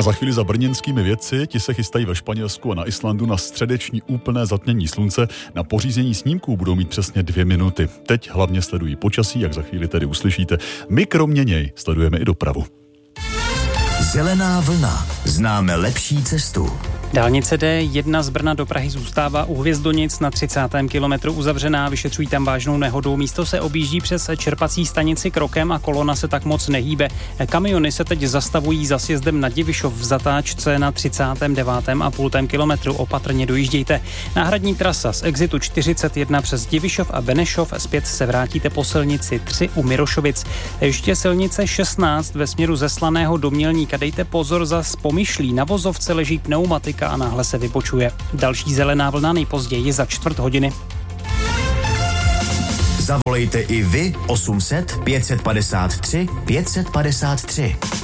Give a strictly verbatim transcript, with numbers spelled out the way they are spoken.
A za chvíli za brněnskými vědci, ti se chystají ve Španělsku a na Islandu na středeční úplné zatmění slunce. Na pořízení snímků budou mít přesně dvě minuty. Teď hlavně sledují počasí, jak za chvíli tedy uslyšíte. My kromě něj sledujeme i dopravu. Zelená vlna. Známe lepší cestu. Dálnice D jedna z Brna do Prahy zůstává u Hvězdonic na třicátém kilometru uzavřená, vyšetřují tam vážnou nehodu. Místo se objíždí přes čerpací stanici krokem a kolona se tak moc nehýbe. Kamiony se teď zastavují za sjezdem na Divišov v zatáčce na třicátém devátém a půl kilometru. Opatrně dojíždějte. Náhradní trasa z exitu čtyřicet jedna přes Divišov a Benešov, zpět se vrátíte po silnici tři u Mirošovic. Ještě silnice šestnáct ve směru ze Slaného do Mělníka. Dejte pozor, za Pomyšlí. Na vozovce leží pneumatika a náhle se vybočuje. Další zelená vlna nejpozději za čtvrt hodiny. Zavolejte i vy osm set pět set padesát tři pět set padesát tři.